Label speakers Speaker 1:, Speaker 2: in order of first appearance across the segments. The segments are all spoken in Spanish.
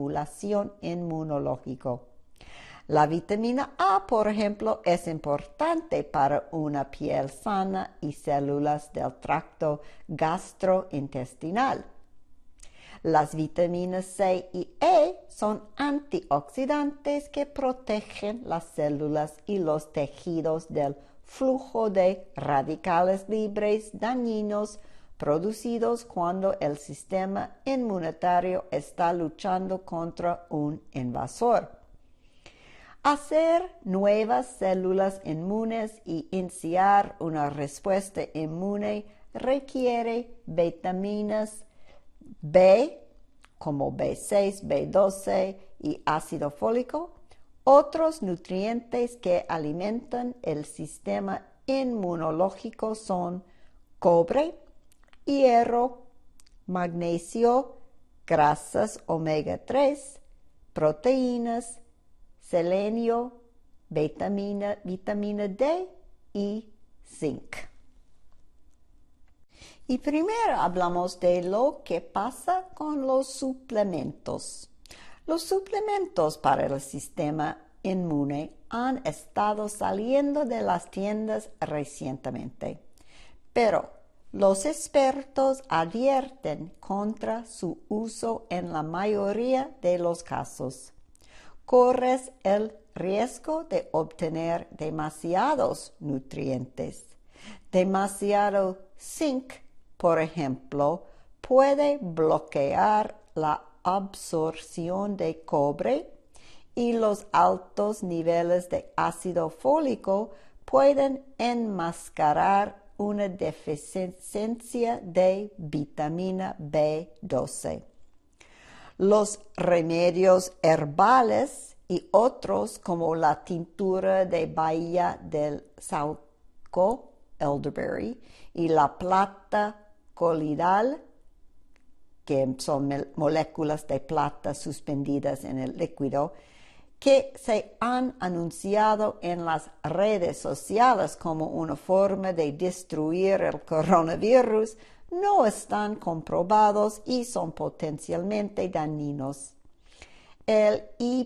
Speaker 1: estimulación inmunológica. La vitamina A, por ejemplo, es importante para una piel sana y células del tracto gastrointestinal. Las vitaminas C y E son antioxidantes que protegen las células y los tejidos del flujo de radicales libres dañinos producidos cuando el sistema inmunitario está luchando contra un invasor. Hacer nuevas células inmunes y iniciar una respuesta inmune requiere vitaminas B, como B6, B12 y ácido fólico, otros nutrientes que alimentan el sistema inmunológico son cobre, hierro, magnesio, grasas omega 3, proteínas, selenio, vitamina D y zinc. Y primero hablamos de lo que pasa con los suplementos. Los suplementos para el sistema inmune han estado saliendo de las tiendas recientemente, pero los expertos advierten contra su uso en la mayoría de los casos. Corres el riesgo de obtener demasiados nutrientes. Demasiado zinc, por ejemplo, puede bloquear la absorción de cobre y los altos niveles de ácido fólico pueden enmascarar una deficiencia de vitamina B12. Los remedios herbales y otros como la tintura de bahía del saúco, elderberry, y la plata colloidal, que son moléculas de plata suspendidas en el líquido, que se han anunciado en las redes sociales como una forma de destruir el coronavirus, no están comprobados y son potencialmente dañinos. El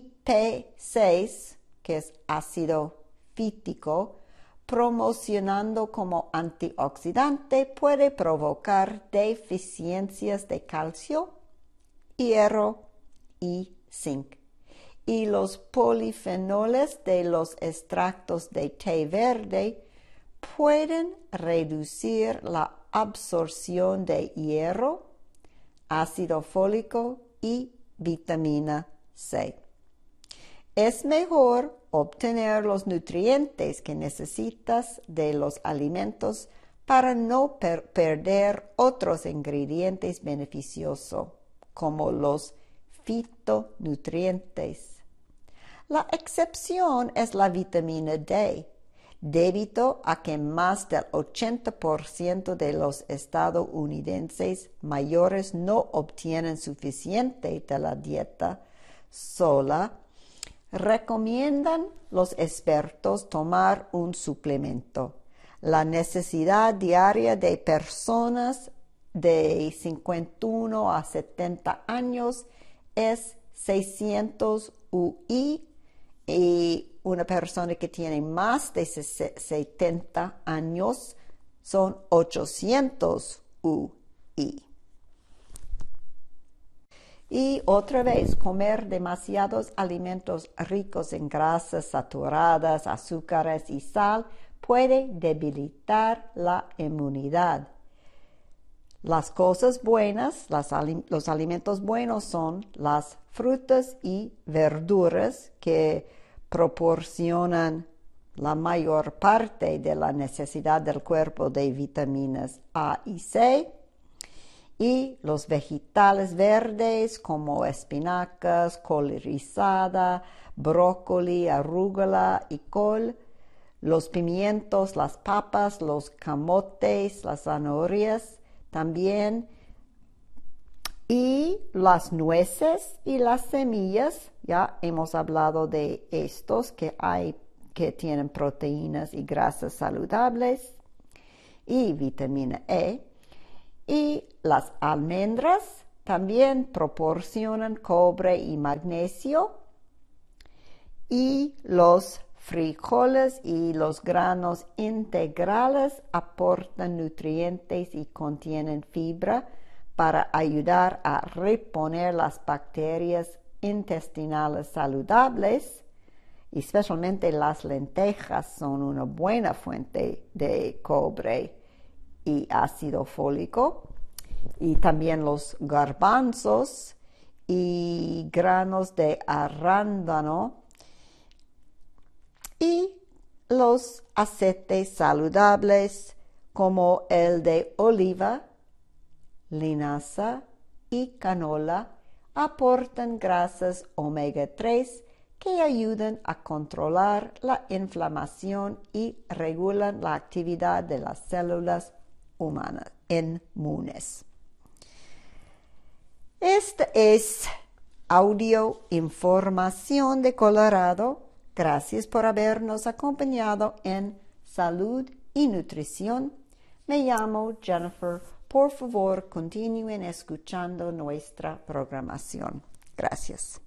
Speaker 1: IP6, que es ácido fítico, promocionando como antioxidante, puede provocar deficiencias de calcio, hierro y zinc. Y los polifenoles de los extractos de té verde pueden reducir la absorción de hierro, ácido fólico y vitamina C. Es mejor obtener los nutrientes que necesitas de los alimentos para no perder otros ingredientes beneficiosos, como los fitonutrientes. La excepción es la vitamina D, debido a que más del 80% de los estadounidenses mayores no obtienen suficiente de la dieta sola. Recomiendan los expertos tomar un suplemento. La necesidad diaria de personas de 51 a 70 años es 600 UI y una persona que tiene más de 70 años son 800 UI. Y otra vez, comer demasiados alimentos ricos en grasas saturadas, azúcares y sal puede debilitar la inmunidad. Las cosas buenas, los alimentos buenos son las frutas y verduras que proporcionan la mayor parte de la necesidad del cuerpo de vitaminas A y C. Y los vegetales verdes como espinacas, col rizada, brócoli, arúgula y col, los pimientos, las papas, los camotes, las zanahorias también, y las nueces y las semillas. Ya hemos hablado de estos que tienen proteínas y grasas saludables, y vitamina E. Y las almendras, también proporcionan cobre y magnesio, y los frijoles y los granos integrales aportan nutrientes y contienen fibra para ayudar a reponer las bacterias intestinales saludables. Especialmente las lentejas son una buena fuente de cobre y ácido fólico, y también los garbanzos y granos de arándano y los aceites saludables como el de oliva, linaza y canola aportan grasas omega 3 que ayudan a controlar la inflamación y regulan la actividad de las células humanas inmunes. Esta es audio información de Colorado. Gracias por habernos acompañado en Salud y Nutrición. Me llamo Jennifer. Por favor, continúen escuchando nuestra programación. Gracias.